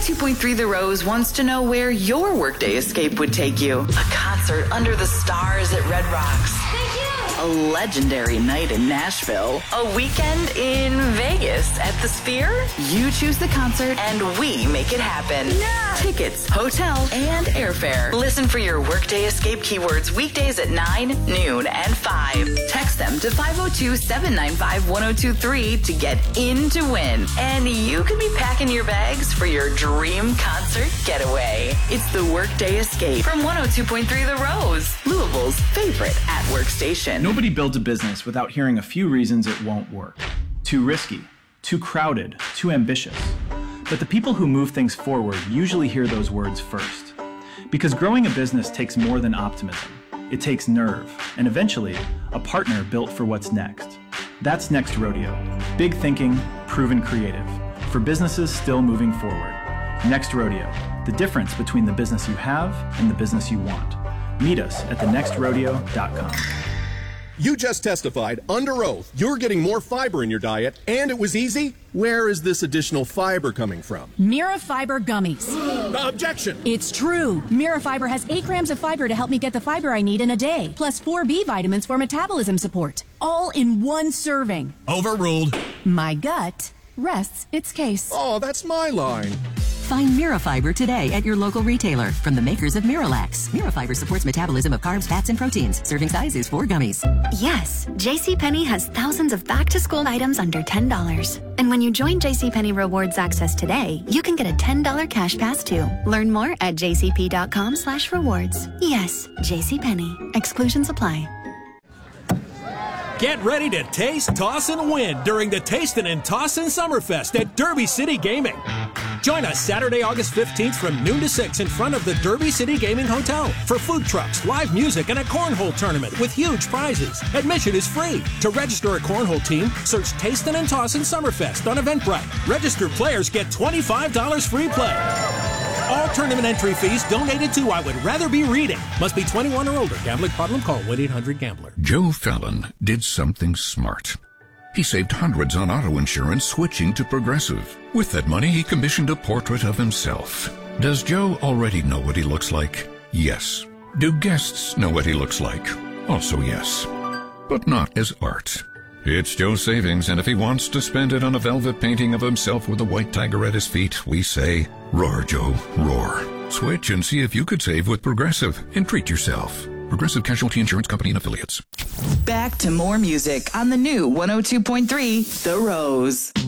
102.3 The Rose wants to know where your workday escape would take you. A concert under the stars at Red Rocks. Thank you. A legendary night in Nashville. A weekend in Vegas at the Sphere. You choose the concert and we make it happen. Yeah. Tickets, hotel, and airfare. Listen for your workday escape keywords weekdays at 9, noon, and 5. Text them to 502-795-1023 to get in to win. And you could be packing your bags for your dream concert getaway. It's the Workday Escape from 102.3 The Rose, Louisville's favorite at-work station. Nobody builds a business without hearing a few reasons it won't work. Too risky, too crowded, too ambitious. But the people who move things forward usually hear those words first. Because growing a business takes more than optimism. It takes nerve, and eventually, a partner built for what's next. That's Next Rodeo. Big thinking, proven creative. For businesses still moving forward. Next Rodeo. The difference between the business you have and the business you want. Meet us at thenextrodeo.com. You just testified under oath you're getting more fiber in your diet, and it was easy? Where is this additional fiber coming from? Mirafiber gummies. Objection! It's true. Mirafiber has 8 grams of fiber to help me get the fiber I need in a day, plus 4 B vitamins for metabolism support. All in one serving. Overruled. My gut rests its case. Oh, that's my line. Find Mirafiber today at your local retailer from the makers of Miralax. Mirafiber supports metabolism of carbs, fats, and proteins. Serving size is 4 gummies. Yes, JCPenney has thousands of back-to-school items under $10. And when you join JCPenney Rewards Access today, you can get a $10 cash pass too. Learn more at jcp.com/rewards. Yes, JCPenney. Exclusions apply. Get ready to taste, toss, and win during the Tastin' and Tossin' Summerfest at Derby City Gaming. Join us Saturday, August 15th from noon to 6 in front of the Derby City Gaming Hotel for food trucks, live music, and a cornhole tournament with huge prizes. Admission is free. To register a cornhole team, search Tastin' and Tossin' Summerfest on Eventbrite. Registered players get $25 free play. All tournament entry fees donated to I Would Rather Be Reading. Must be 21 or older. Gambling problem? Call 1-800-GAMBLER. Joe Fallon did something smart. He saved hundreds on auto insurance switching to Progressive. With that money, he commissioned a portrait of himself. Does Joe already know what he looks like? Yes. Do guests know what he looks like? Also yes. But not as art. It's Joe's savings, and if he wants to spend it on a velvet painting of himself with a white tiger at his feet, we say, roar, Joe, roar. Switch and see if you could save with Progressive and treat yourself. Progressive Casualty Insurance Company and Affiliates. Back to more music on the new 102.3 The Rose.